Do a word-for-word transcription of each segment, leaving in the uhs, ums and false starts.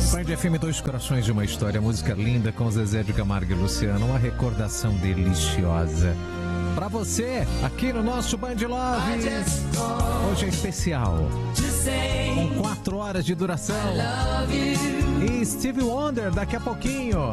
Band F M, Dois Corações de uma História, música linda com Zezé de Camargo e Luciano, uma recordação deliciosa pra você aqui no nosso Band Love. Hoje é especial, com quatro horas de duração, e Stevie Wonder daqui a pouquinho.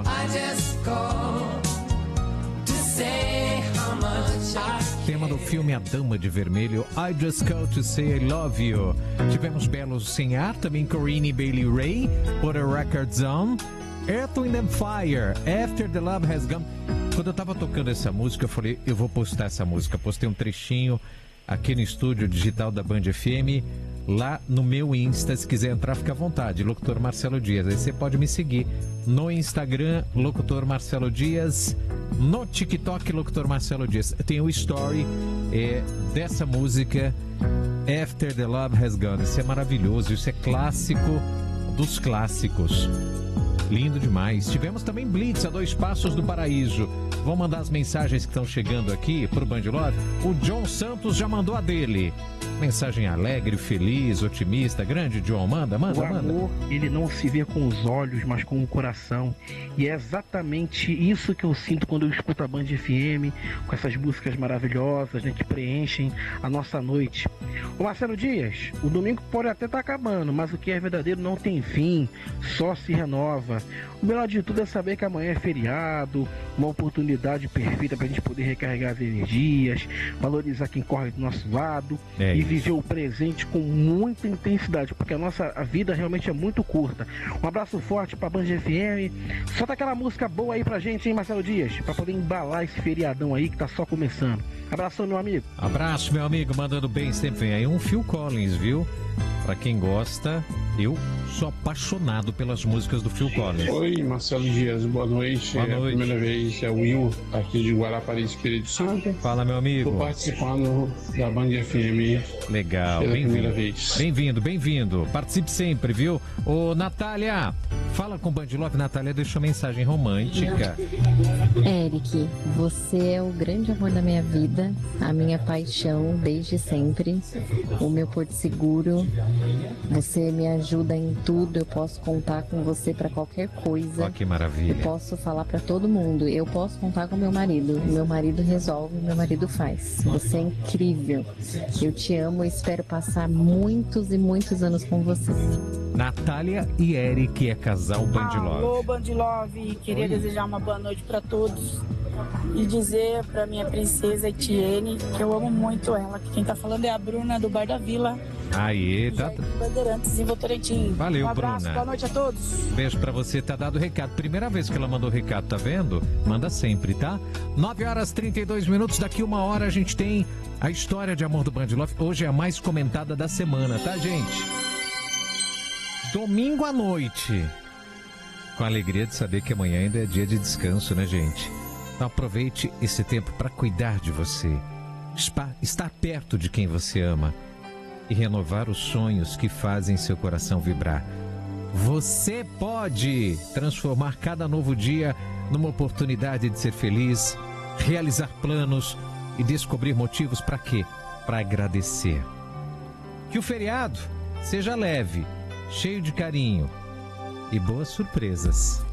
Tema do filme A Dama de Vermelho, I Just Called to Say I Love You. Tivemos Belos Sem Ar, também Corinne Bailey Rae, Put a Records On, Earth, Wind and Fire, After the Love Has Gone. Quando eu tava tocando essa música, eu falei, eu vou postar essa música. Postei um trechinho aqui no estúdio digital da Band F M, lá no meu Insta. Se quiser entrar, fica à vontade, Locutor Marcelo Dias. Aí você pode me seguir no Instagram, Locutor Marcelo Dias, no TikTok, Locutor Marcelo Dias. Tem o story é, dessa música, After the Love Has Gone. Isso é maravilhoso, isso é clássico dos clássicos. Lindo demais. Tivemos também Blitz, a Dois Passos do Paraíso. Vão mandar as mensagens que estão chegando aqui pro Band Love. O John Santos já mandou a dele. Mensagem alegre, feliz, otimista. Grande John, manda, manda, o manda. O amor, ele não se vê com os olhos, mas com o coração. E é exatamente isso que eu sinto quando eu escuto a Band F M, com essas músicas maravilhosas, né, que preenchem a nossa noite. Ô Marcelo Dias, o domingo pode até estar acabando, mas o que é verdadeiro não tem fim, só se renova. O melhor de tudo é saber que amanhã é feriado, uma oportunidade perfeita pra gente poder recarregar as energias, valorizar quem corre do nosso lado, é e isso. viver o presente com muita intensidade, porque a nossa a vida realmente é muito curta. Um abraço forte pra Band F M. Solta aquela música boa aí pra gente, hein, Marcelo Dias? Pra poder embalar esse feriadão aí que tá só começando. Abração, meu amigo. Abraço, meu amigo, mandando bem, sempre vem aí um Phil Collins, viu? Pra quem gosta, eu sou apaixonado pelas músicas do Phil Collins. Oi, Marcelo Dias, boa noite. Boa É noite. a primeira vez, é o Will, aqui de Guarapari, Espírito Santo. Fala, meu amigo. Estou participando da Band F M. Legal, pela bem-vindo. primeira vez. Bem-vindo, bem-vindo. Participe sempre, viu? Ô, Natália, fala com o Band Love. Natália deixou mensagem romântica. Eric, você é o grande amor da minha vida, a minha paixão desde sempre, o meu porto seguro. Você me ajuda em tudo, eu posso contar com você para qualquer coisa. Ó, que maravilha. Eu posso falar para todo mundo, eu posso contar com meu marido. Meu marido resolve, meu marido faz. Você é incrível. Eu te amo e espero passar muitos e muitos anos com você. Natália e Eric é casal Band Love. Alô, Band Love. Queria Oi. desejar uma boa noite para todos e dizer para minha princesa Etienne que eu amo muito ela. Que quem tá falando é a Bruna do Bar da Vila. Aí, tá. Bandeirantes em Votorantim. Valeu, um abraço, Bruna. boa noite a todos. Beijo pra você, tá dado o recado. Primeira vez que ela mandou o recado, tá vendo? Manda sempre, tá? nove horas e trinta e dois minutos, daqui uma hora a gente tem a história de amor do Band Love. Hoje é a mais comentada da semana, tá, gente? Domingo à noite. Com a alegria de saber que amanhã ainda é dia de descanso, né, gente? Então aproveite esse tempo para cuidar de você, estar perto de quem você ama e renovar os sonhos que fazem seu coração vibrar. Você pode transformar cada novo dia numa oportunidade de ser feliz, realizar planos e descobrir motivos para quê? Para agradecer. Que o feriado seja leve, cheio de carinho e boas surpresas.